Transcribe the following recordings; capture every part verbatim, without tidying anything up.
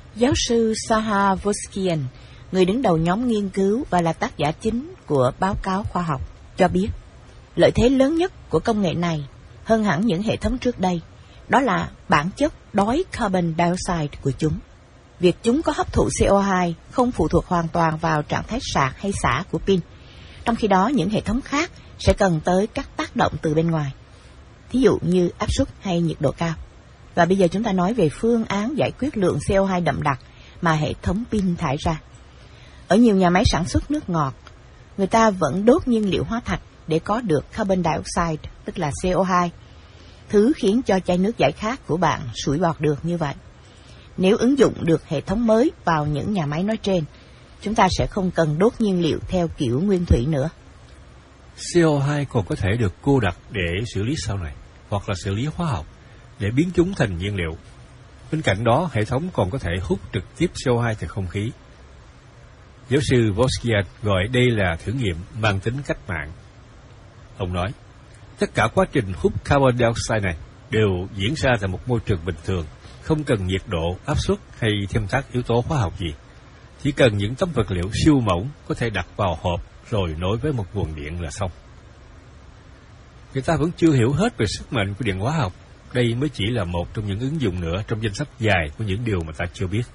Giáo sư Saha Voskian, người đứng đầu nhóm nghiên cứu và là tác giả chính của báo cáo khoa học, cho biết lợi thế lớn nhất của công nghệ này hơn hẳn những hệ thống trước đây, đó là bản chất đói carbon dioxide của chúng. Việc chúng có hấp thụ xê o hai không phụ thuộc hoàn toàn vào trạng thái sạc hay xả của pin, trong khi đó những hệ thống khác sẽ cần tới các tác động từ bên ngoài, thí dụ như áp suất hay nhiệt độ cao. Và bây giờ chúng ta nói về phương án giải quyết lượng xê o hai đậm đặc mà hệ thống pin thải ra. Ở nhiều nhà máy sản xuất nước ngọt, người ta vẫn đốt nhiên liệu hóa thạch để có được carbon dioxide, tức là xê o hai, thứ khiến cho chai nước giải khát của bạn sủi bọt được như vậy. Nếu ứng dụng được hệ thống mới vào những nhà máy nói trên, chúng ta sẽ không cần đốt nhiên liệu theo kiểu nguyên thủy nữa. xê o hai còn có thể được cô đặc để xử lý sau này, hoặc là xử lý hóa học để biến chúng thành nhiên liệu. Bên cạnh đó, hệ thống còn có thể hút trực tiếp xê o hai từ không khí. Giáo sư Voskian gọi đây là thử nghiệm mang tính cách mạng. Ông nói, tất cả quá trình hút carbon dioxide này đều diễn ra tại một môi trường bình thường, không cần nhiệt độ, áp suất hay thêm thắt yếu tố hóa học gì. Chỉ cần những tấm vật liệu siêu mỏng có thể đặt vào hộp rồi nối với một nguồn điện là xong. Người ta vẫn chưa hiểu hết về sức mạnh của điện hóa học. Đây mới chỉ là một trong những ứng dụng nữa trong danh sách dài của những điều mà ta chưa biết.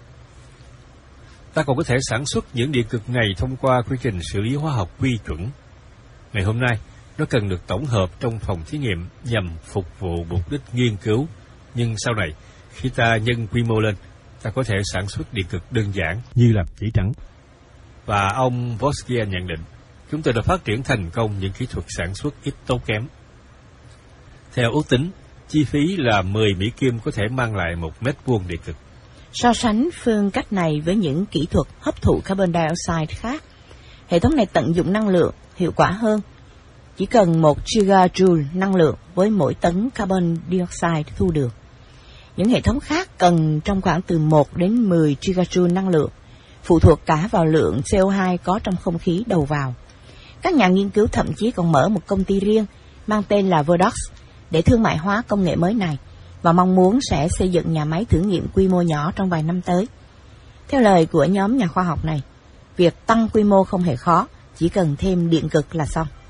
Ta còn có thể sản xuất những điện cực này thông qua quy trình xử lý hóa học quy chuẩn. Ngày hôm nay, nó cần được tổng hợp trong phòng thí nghiệm nhằm phục vụ mục đích nghiên cứu. Nhưng sau này, khi ta nhân quy mô lên, ta có thể sản xuất điện cực đơn giản như làm giấy trắng. Và ông Voskian nhận định, chúng tôi đã phát triển thành công những kỹ thuật sản xuất ít tốn kém. Theo ước tính, chi phí là mười Mỹ Kim có thể mang lại một mét vuông điện cực. So sánh phương cách này với những kỹ thuật hấp thụ carbon dioxide khác, hệ thống này tận dụng năng lượng hiệu quả hơn. Chỉ cần một gigajoule năng lượng với mỗi tấn carbon dioxide thu được. Những hệ thống khác cần trong khoảng từ một đến mười gigajoule năng lượng, phụ thuộc cả vào lượng xê o hai có trong không khí đầu vào. Các nhà nghiên cứu thậm chí còn mở một công ty riêng mang tên là Verdox để thương mại hóa công nghệ mới này và mong muốn sẽ xây dựng nhà máy thử nghiệm quy mô nhỏ trong vài năm tới. Theo lời của nhóm nhà khoa học này, việc tăng quy mô không hề khó, chỉ cần thêm điện cực là xong.